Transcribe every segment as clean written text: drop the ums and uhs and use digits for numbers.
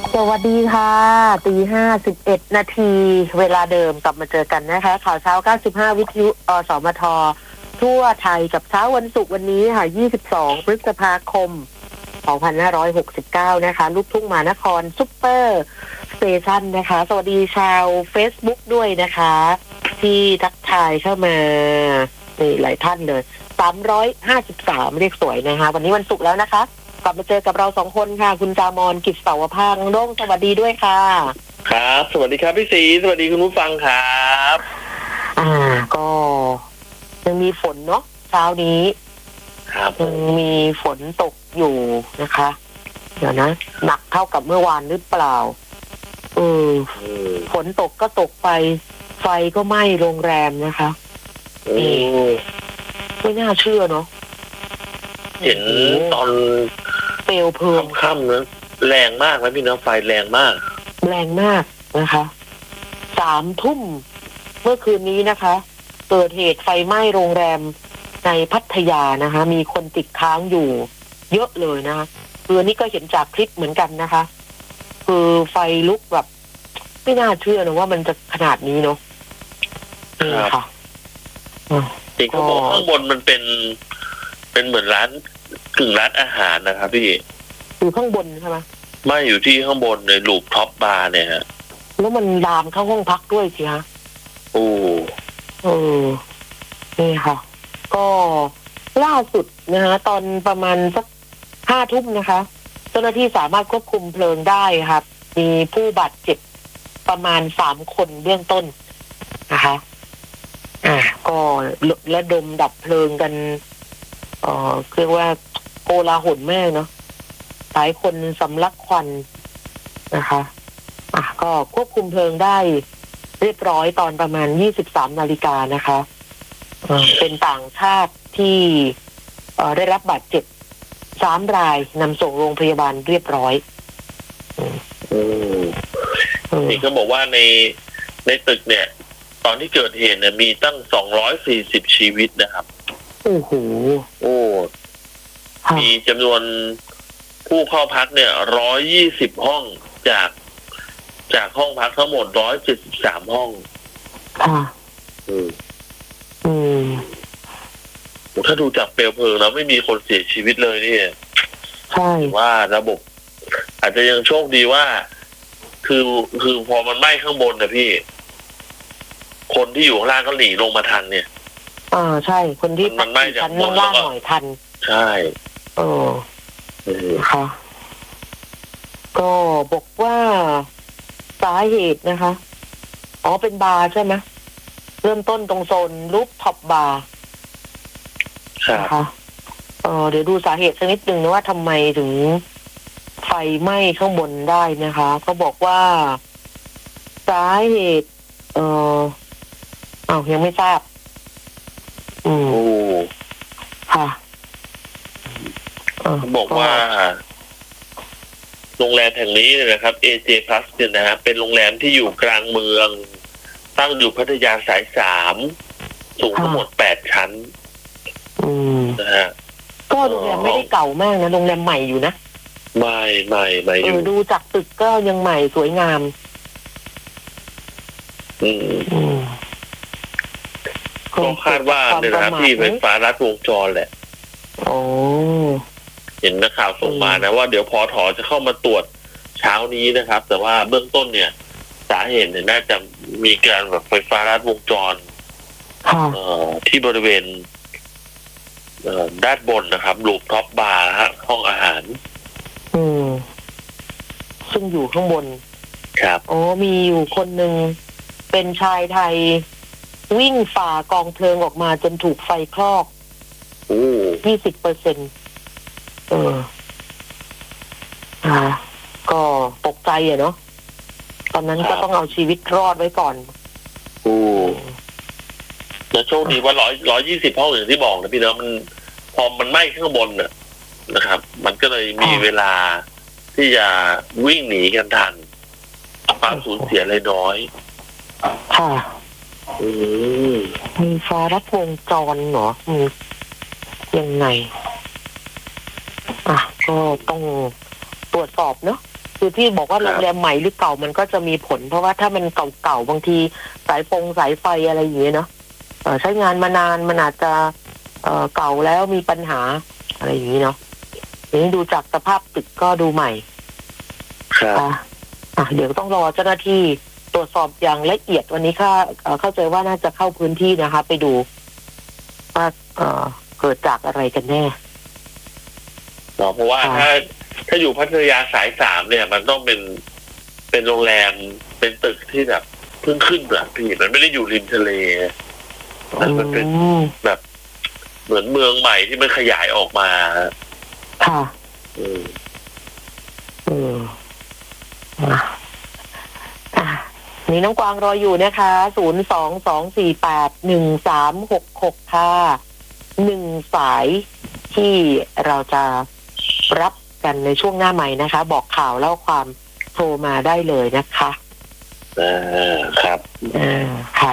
สวัสดีค่ะตี 5:11 นาทีเวลาเดิมกลับมาเจอกันนะคะข่าวเช้า95วิทยุสมททั่วไทยกับเช้าวันศุกร์วันนี้ค่ะ22พฤษภาคม2569นะคะลูกทุ่งมหานครซุปเปอร์สเตชันนะคะสวัสดีชาว Facebook ด้วยนะคะที่ทักทายเข้ามานี่หลายท่านเลย353เรียกสวยนะคะวันนี้วันศุกร์แล้วนะคะกลับมาเจอกับเราสองคนค่ะคุณจามอนกิจเสาวภาคน้องโด่งสวัสดีด้วยค่ะครับสวัสดีครับพี่ศรีสวัสดีคุณผู้ฟังครับก็ยังมีฝนเนาะเช้านี้ครับยังมีฝนตกอยู่นะคะเดี๋ยวนะหนักเท่ากับเมื่อวานหรือเปล่าฝนตกก็ตกไปไฟก็ไหม้โรงแรมนะคะไม่น่าเชื่อเนาะเห็นตอนเปลวเพลิงค่ำๆนะแรงมากนะพี่น้องไฟแรงมากนะคะ3 ทุ่มเมื่อคืนนี้นะคะเกิดเหตุไฟไหม้โรงแรมในพัทยานะคะมีคนติดค้างอยู่เยอะเลยนะคะคืออันนี้ก็เห็นจากคลิปเหมือนกันนะคะคือไฟลุกแบบไม่น่าเชื่อนะว่ามันจะขนาดนี้เนาะนี่ค่ะจริงเขาบอกข้างบนมันเป็นเหมือนร้านกึ่งร้านอาหารนะครับพี่อยู่ข้างบนใช่ไหมไม่อยู่ที่ข้างบนในรูฟท็อปบาร์เนี่ยฮะแล้วมันลามเข้าห้องพักด้วยสิฮะนี่ค่ะก็ล่าสุดนะคะตอนประมาณสัก5 ทุ่มนะคะเจ้าหน้าที่สามารถควบคุมเพลิงได้ครับมีผู้บาดเจ็บประมาณ3 คนเบื้องต้นนะคะก็ระดมดับเพลิงกันเรียกว่าโกลาหลมากเนาะหลายคนสำลักควันนะคะก็ควบคุมเพลิงได้เรียบร้อยตอนประมาณ 23 นาฬิกานะคะเป็นต่างชาติที่ได้รับบาดเจ็บ3 รายนำส่งโรงพยาบาลเรียบร้อยนี่ก็บอกว่าในตึกเนี่ยตอนที่เกิดเหตุเนี่ยมีตั้ง240ชีวิตนะครับโอ้โหมีจำนวนผู้เข้าพักเนี่ย120ห้องจากห้องพักทั้งหมด173ห้องถ้าดูจากเปลวเพลิงแล้วไม่มีคนเสียชีวิตเลยนี่ใช่ว่าระบบอาจจะยังโชคดีว่าคือพอมันไหม้ข้างบนนะพี่คนที่อยู่ข้างล่างก็หนีลงมาทันเนี่ยใช่คนที่มันไหม้จากบนล่างหน่อยทันใช่ค่ะก็บอกว่าสาเหตุนะคะเป็นบาร์ใช่ไหมเริ่มต้นตรงโซนรูฟท็อปบาร์นะคะเดี๋ยวดูสาเหตุสักนิดนึงนะว่าทำไมถึงไฟไหม้ข้างบนได้นะคะเขาบอกว่าสาเหตุยังไม่ทราบค่ะบอกว่าโรงแรมแห่งนี้นะครับ AJ Plus เนี่ยนะฮะเป็นโรงแรมที่อยู่กลางเมืองตั้งอยู่พัทยาสาย3สูงทั้งหมด8 ชั้นนะฮะก็โรงแรมไม่ได้เก่ามากนะโรงแรมใหม่อยู่นะไม่อยู่ดูจากตึกก็ยังใหม่สวยงามก็คาดว่าเนี่ยนะที่ไฟฟ้ารัดวงจรแหละเห็นนักข่าวส่งมานะว่าเดี๋ยวพถจะเข้ามาตรวจเช้านี้นะครับแต่ว่าเบื้องต้นเนี่ยสาเหตุเนี่ยน่าจะมีการแบบไฟฟ้ารัดวงจรที่บริเวณด้านบนนะครับรูฟท็อปบาร์ห้องอาหารซึ่งอยู่ข้างบนครับมีอยู่คนหนึ่งเป็นชายไทยวิ่งฝ่ากองเพลิงออกมาจนถูกไฟคลอก20%ก็ตกใจเนาะตอนนั้นก็ต้องเอาชีวิตรอดไว้ก่อนแล้วโชคดีว่า120ห้องอย่างที่บอกนะพี่เนาะมันพอมันไหม้ข้างบนนะครับมันก็เลยมีเวลาที่จะวิ่งหนีกันทันความสูญเสียเลยน้อยค่ะมีฟ้ารัดวงจรเหรอยังไงก็ต้องตรวจสอบเนาะคือที่บอกว่าโรงแรมใหม่หรือเก่ามันก็จะมีผลเพราะว่าถ้ามันเก่าๆบางทีสายไฟอะไรอย่างเงี้ยเนาะใช้งานมานานมันอาจจะเก่าแล้วมีปัญหาอะไรอย่างนี้เนาะนี่ดูจากสภาพตึกก็ดูใหม่ครับเดี๋ยวต้องรอเจ้าหน้าที่ตรวจสอบอย่างละเอียดวันนี้เข้าใจว่าน่าจะเข้าพื้นที่นะคะไปดูว่าเกิดจากอะไรกันแน่เพราะว่าถ้าอยู่พัทยาสาย3เนี่ยมันต้องเป็นโรงแรมเป็นตึกที่แบบเพิ่งขึ้นแบบพี่มันไม่ได้อยู่ริมทะเลมันเป็นแบบเหมือนเมืองใหม่ที่มันขยายออกมาค่ะมีน้องกวางรออยู่นะคะ022481366ค่ะ1สายที่เราจะรับกันในช่วงหน้าใหม่นะคะบอกข่าวเล่าความโทรมาได้เลยนะคะครับค่ะ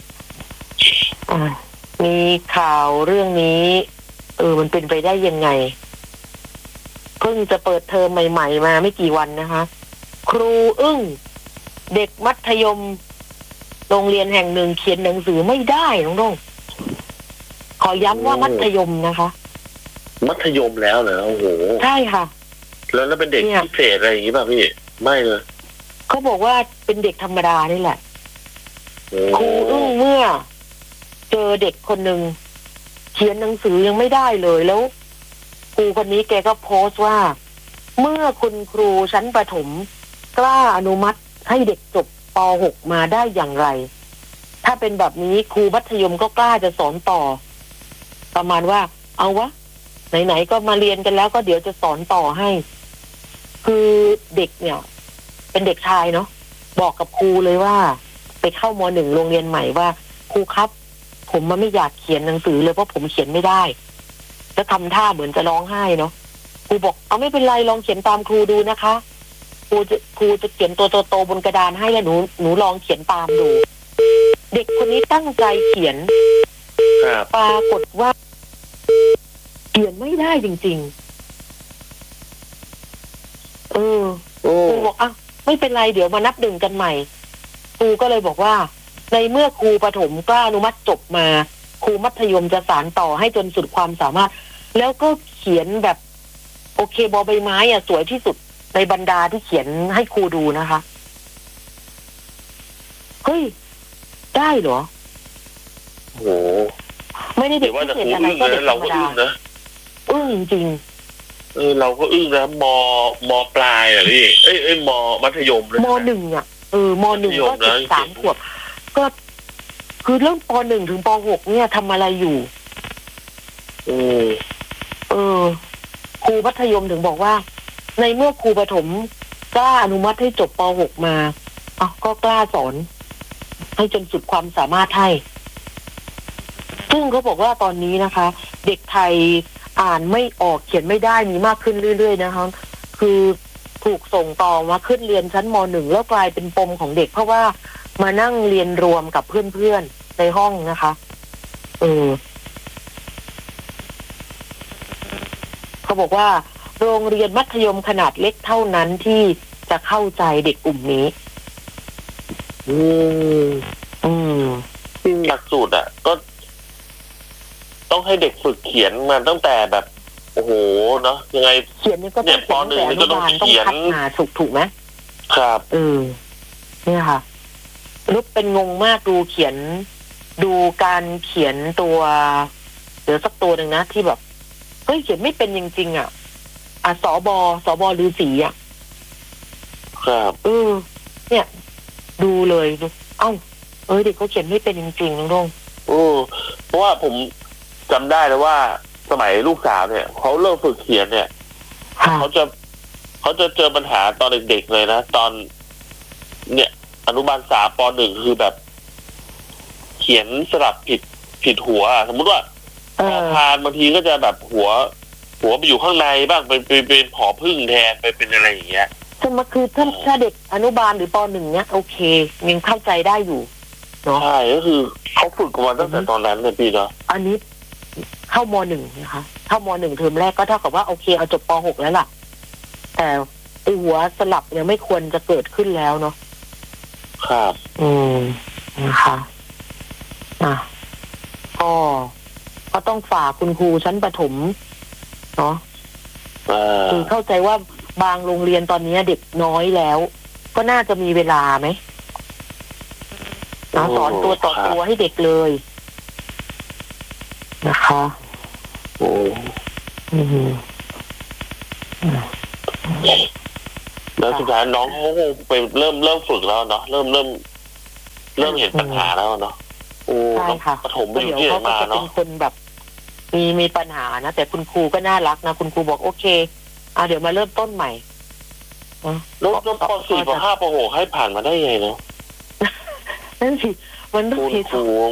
มีข่าวเรื่องนี้มันเป็นไปได้ยังไงเพิ่งจะเปิดเทอมใหม่ๆมาไม่กี่วันนะคะครูอึ้งเด็กมัธยมโรงเรียนแห่งหนึ่งเขียนหนังสือไม่ได้น้องขอย้ำว่ามัธยมนะคะมัธยมแล้วเหรอโอ้โหใช่ค่ะแล้วเป็นเด็กพิเศษอะไรอย่างนี้ป่ะพี่ไม่เลยเขาบอกว่าเป็นเด็กธรรมดานี่แหละครูอึ้งเมื่อเจอเด็กคนหนึ่งเขียนหนังสือยังไม่ได้เลยแล้วครูคนนี้แกก็โพสต์ว่าเมื่อคุณครูชั้นประถมกล้าอนุมัติให้เด็กจบป .6 มาได้อย่างไรถ้าเป็นแบบนี้ครูมัธยมก็กล้าจะสอนต่อประมาณว่าเอาวะไหนๆก็มาเรียนกันแล้วก็เดี๋ยวจะสอนต่อให้คือเด็กเนี่ยเป็นเด็กชายเนาะบอกกับครูเลยว่าไปเข้าม.1 โรงเรียนใหม่ว่าครูครับผมมันไม่อยากเขียนหนังสือเลยเพราะผมเขียนไม่ได้แล้วทำท่าเหมือนจะร้องไห้เนาะครูบอกเอาไม่เป็นไรลองเขียนตามครูดูนะคะครูจะเขียนตัวโตๆบนกระดานให้แล้วหนูลองเขียนตามดูเด็กคนนี้ตั้งใจเขียนปรากฏว่าเขียนไม่ได้จริงๆครูบอกอ่ะไม่เป็นไรเดี๋ยวมานับหนึ่งกันใหม่ครูก็เลยบอกว่าในเมื่อครูประถมกล้าอนุมัติจบมาครูมัธยมจะสานต่อให้จนสุดความสามารถแล้วก็เขียนแบบโอเคบอใบไม้อ่ะสวยที่สุดในบรรดาที่เขียนให้ครูดูนะคะเฮ้ยได้เหรอโอ้ไม่ได้เด็กพิเศษอะไรก็เด็กธรรมดาอึ้งจริงเราก็อึ้งนะมปลายอ่ะพี่มมัธยมเลยม.1อ่ะม.1ก็13 ขวบก็คือเรื่องป.1 ถึงป.6 เนี่ยทำอะไรอยู่ครูมัธยมถึงบอกว่าในเมื่อครูประถมกล้าอนุมัติให้จบป.6 มาก็กล้าสอนให้จนสุดความสามารถให้ซึ่งเขาบอกว่าตอนนี้นะคะเด็กไทยอ่านไม่ออกเขียนไม่ได้มีมากขึ้นเรื่อยๆนะคะคือถูกส่งต่อมาขึ้นเรียนชั้นม.1 แล้วกลายเป็นปมของเด็กเพราะว่ามานั่งเรียนรวมกับเพื่อนๆในห้องนะคะเขาบอกว่าโรงเรียนมัธยมขนาดเล็กเท่านั้นที่จะเข้าใจเด็กกลุ่มนี้หลักสูตรอ่ะก็ต้องให้เด็กฝึกเขียนมาตั้งแต่แบบโอ้โหเนาะยังไงเขียนนี่ก็ต้องป.1 นี่ก็ต้องเขียนถูกไหมครับเนี่ยค่ะนุ๊กเป็นงงมากดูการเขียนตัวเดี๋ยวสักตัวหนึ่งนะที่แบบเฮ้ยเขียนไม่เป็นจริงๆอ่ะสบฤาษีอ่ะครับเนี่ยดูเลยเด็กเขาเขียนไม่เป็นจริงๆน้องเพราะว่าผมจำได้เลยว่าสมัยลูกสาวเนี่ยเขาเริ่มฝึกเขียนเนี่ยเขาจะเจอปัญหาตอนเด็กๆเลยนะตอนเนี่ยอนุบาล3ป.1 คือแบบเขียนสลับผิดหัวสมมุติว่าพานบางทีก็จะแบบหัวไปอยู่ข้างในบ้างเป็นผอพึ่งแทนไปเป็นอะไรอย่างเงี้ยซึ่งมันคือถ้าเด็กอนุบาลหรือป.1 เนี่ยโอเคยังเข้าใจได้อยู่เนาะใช่ก็คือเขาฝึกมาตั้งแต่ตอนนั้นเลยพี่เนาะอันนี้เข้าม.1 นะคะเข้าม.1 เทอมแรกก็เท่ากับว่าโอเคเอาจบป.6 แล้วล่ะแต่หัวสลับเนี่ยไม่ควรจะเกิดขึ้นแล้วเนาะครับนะคะก็ต้องฝากคุณครูชั้นประถมเนาะคือเข้าใจว่าบางโรงเรียนตอนนี้เด็กน้อยแล้ว ก็น่าจะมีเวลาไหมสอนตัวต่อตัวให้เด็กเลยนะคะแล้วสุดท้ายน้องเขาไปเริ่มฝึกแล้วเนาะเริ่มเห็นปัญหาแล้วเนาะใช่ค่ะประถมไปอยู่ที่ไหนมาเนาะเป็นคนแบบมีปัญหานะแต่คุณครูก็น่ารักนะคุณครูบอกโอเคเดี๋ยวมาเริ่มต้นใหม่แล้วป .4 ป .5 ป .6 ให้ผ่านมาได้ไงเนาะนั่นสิมันต้องครู